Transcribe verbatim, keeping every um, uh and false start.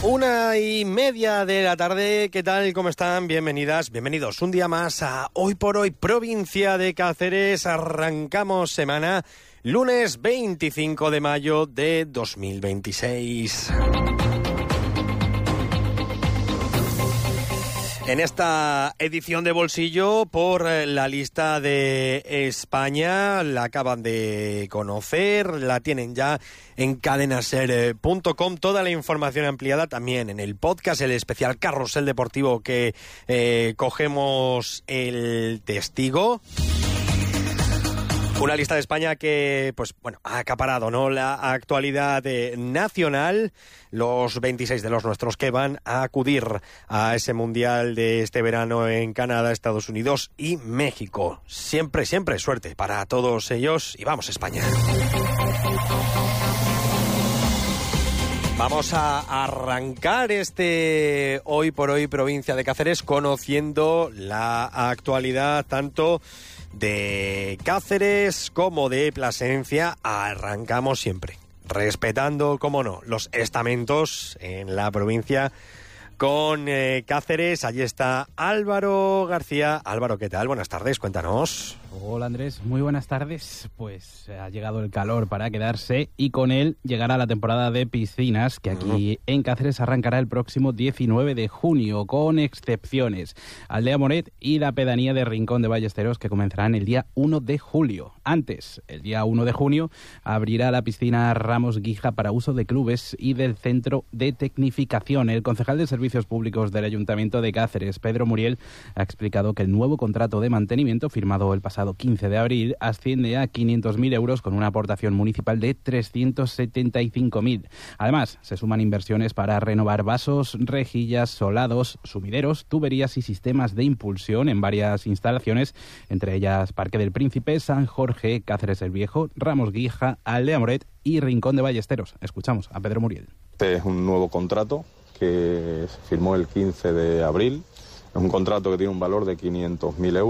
Una y media de la tarde, ¿qué tal? ¿Cómo están? Bienvenidas, bienvenidos un día más a Hoy por Hoy, provincia de Cáceres. Arrancamos semana, lunes veinticinco de mayo de dos mil veintiséis. En esta edición de Bolsillo, por la lista de España, la acaban de conocer, la tienen ya en cadenaser punto com, toda la información ampliada también en el podcast, el especial Carrusel Deportivo que eh, cogemos el testigo. Una lista de España que, pues bueno, ha acaparado, ¿no?, la actualidad eh, nacional. Los veintiséis de los nuestros que van a acudir a ese mundial de este verano en Canadá, Estados Unidos y México. Siempre, siempre suerte para todos ellos y vamos, España. Vamos a arrancar este Hoy por Hoy provincia de Cáceres conociendo la actualidad tanto de Cáceres como de Plasencia. Arrancamos siempre respetando, cómo no, los estamentos en la provincia con eh, Cáceres. Allí está Álvaro García. Álvaro, ¿qué tal? Buenas tardes, cuéntanos. Hola Andrés, muy buenas tardes. Pues ha llegado el calor para quedarse y con él llegará la temporada de piscinas que aquí uh-huh. en Cáceres arrancará el próximo diecinueve de junio, con excepciones. Aldea Moret y la pedanía de Rincón de Ballesteros, que comenzarán el día uno de julio. Antes, el día uno de junio, abrirá la piscina Ramos Guija para uso de clubes y del Centro de Tecnificación. El concejal de Servicios Públicos del Ayuntamiento de Cáceres, Pedro Muriel, ha explicado que el nuevo contrato de mantenimiento firmado el pasado quince de abril asciende a quinientos mil euros con una aportación municipal de trescientos setenta y cinco mil. Además, se suman inversiones para renovar vasos, rejillas, solados, sumideros, tuberías y sistemas de impulsión en varias instalaciones, entre ellas Parque del Príncipe, San Jorge, Cáceres el Viejo, Ramos Guija, Aldea Moret y Rincón de Ballesteros. Escuchamos a Pedro Muriel. Este es un nuevo contrato que se firmó el quince de abril. Es un contrato que tiene un valor de quinientos mil euros.